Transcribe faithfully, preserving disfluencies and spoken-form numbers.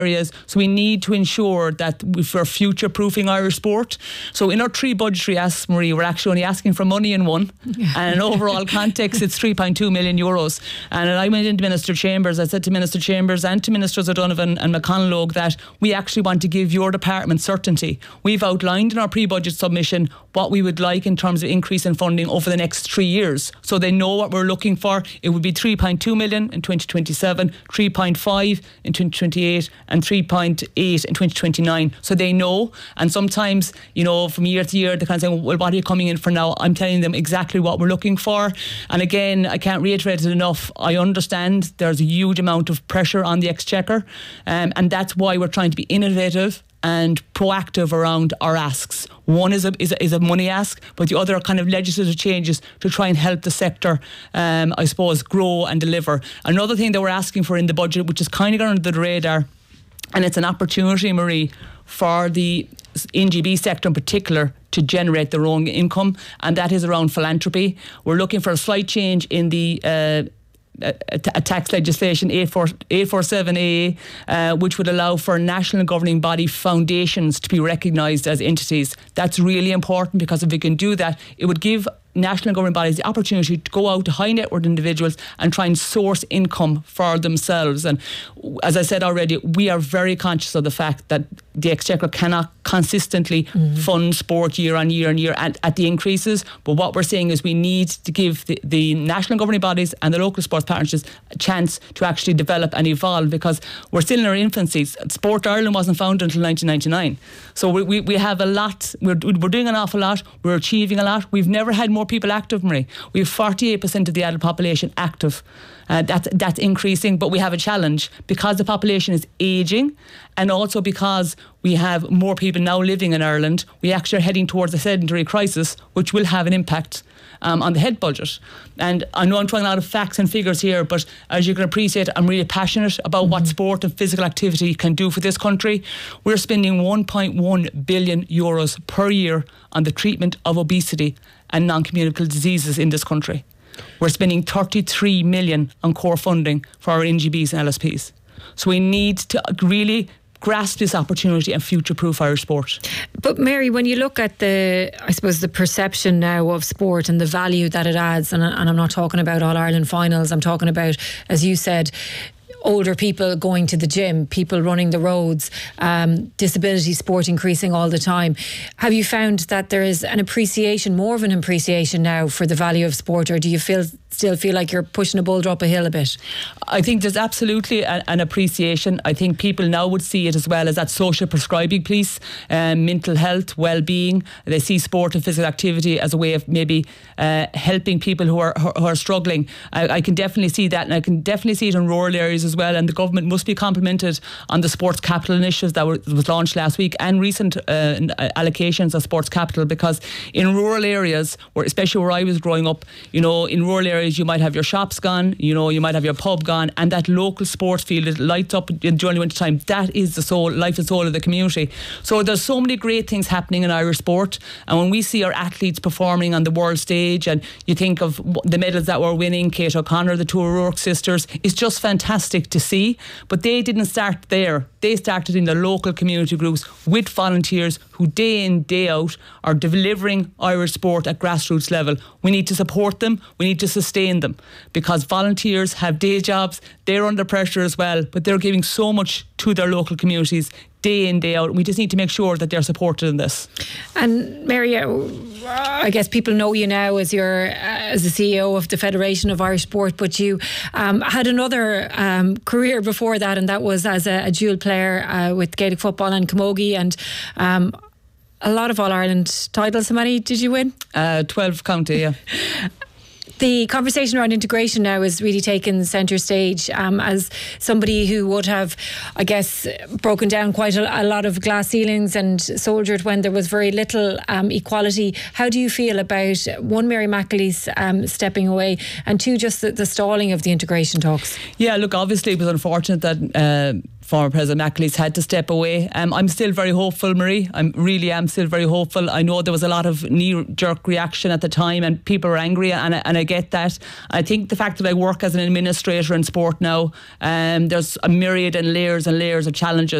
areas. So we need to ensure that we're future-proofing Irish sport. So in our three budgetary asks, Marie, we're actually only asking for money in one. Yeah. And in overall context, it's three point two million euros. And I went into Minister Chambers, I said to Minister Chambers and to Ministers O'Donovan and McConalogue that we actually want to give your department certainty. We've outlined in our pre-budget submission what we would like in terms of increase in funding over the next three years. So they know what we're looking for. It would be three point two million in twenty twenty-seven, three point five in twenty twenty-eight and three point eight in twenty twenty-nine. So they know. And sometimes, you know, from year to year, they're kind of saying, well, what are you coming in for now? I'm telling them exactly what we're looking for. And again, I can't reiterate it enough. I understand there's a huge amount of pressure on the Exchequer. Um, and that's why we're trying to be innovative and proactive around our asks. One is a, is a is a money ask, but the other are kind of legislative changes to try and help the sector, um, I suppose, grow and deliver. Another thing that we're asking for in the budget, which is kind of gone under the radar, and it's an opportunity, Marie, for the N G B sector in particular to generate their own income, and that is around philanthropy. We're looking for a slight change in the uh, A, a tax legislation eight forty-seven A, uh, which would allow for national governing body foundations to be recognised as entities. That's really important, because if we can do that, it would give national governing bodies the opportunity to go out to high net worth individuals and try and source income for themselves. And as I said already, we are very conscious of the fact that the Exchequer cannot consistently mm-hmm. fund sport year on year and year at, at the increases. But what we're saying is we need to give the, the national governing bodies and the local sports partnerships a chance to actually develop and evolve, because we're still in our infancy. Sport Ireland wasn't founded until nineteen ninety-nine. So we, we, we have a lot, we're, we're doing an awful lot, we're achieving a lot. We've never had more people active, Marie. We have forty-eight percent of the adult population active. Uh, that's, that's increasing, but we have a challenge because the population is ageing, and also because we have more people now living in Ireland. We actually are heading towards a sedentary crisis, which will have an impact um, on the head budget. And I know I'm throwing a lot of facts and figures here, but as you can appreciate, I'm really passionate about mm-hmm. what sport and physical activity can do for this country. We're spending one point one billion euros per year on the treatment of obesity and non-communicable diseases in this country. We're spending thirty-three million on core funding for our N G Bs and L S Ps. So we need to really grasp this opportunity and future-proof Irish sport. But Mary, when you look at the, I suppose, the perception now of sport and the value that it adds, and, and I'm not talking about All-Ireland finals, I'm talking about, as you said, older people going to the gym, people running the roads, um, disability sport increasing all the time. Have you found that there is an appreciation, more of an appreciation now for the value of sport, or do you feel still feel like you're pushing a boulder up a hill a bit? I think there's absolutely a, an appreciation. I think people now would see it as well as that social prescribing piece, um, mental health, well-being. They see sport and physical activity as a way of maybe uh, helping people who are who are struggling. I, I can definitely see that, and I can definitely see it in rural areas as well. And the government must be complimented on the sports capital initiatives that were, was launched last week, and recent uh, allocations of sports capital, because in rural areas, where especially where I was growing up, you know, in rural areas you might have your shops gone, you know, you might have your pub gone, and that local sports field that lights up during the winter time, that is the soul, life and soul of the community. So there's so many great things happening in Irish sport, and when we see our athletes performing on the world stage, and you think of the medals that we're winning, Kate O'Connor, the two O'Rourke sisters, it's just fantastic to see. But they didn't start there. They started in the local community groups with volunteers who day in, day out are delivering Irish sport at grassroots level. We need to support them, we need to sustain them, because volunteers have day jobs, they're under pressure as well, but they're giving so much to their local communities day in, day out. We just need to make sure that they're supported in this. And Mary, I guess people know you now as your uh, as the C E O of the Federation of Irish Sport, but you um, had another um, career before that, and that was as a, a dual player uh, with Gaelic football and camogie, and um, a lot of All-Ireland titles. How many did you win? Uh, twelve county, yeah. The conversation around integration now is really taken centre stage. Um, as somebody who would have, I guess, broken down quite a, a lot of glass ceilings and soldiered when there was very little um, equality, how do you feel about, one, Mary McAleese um, stepping away, and two, just the, the stalling of the integration talks? Yeah, look, obviously it was unfortunate that uh, former President McAleese had to step away. Um, I'm still very hopeful, Marie. I really am still very hopeful. I know there was a lot of knee-jerk reaction at the time and people were angry, and I, and I get that. I think the fact that I work as an administrator in sport now, um, there's a myriad and layers and layers of challenges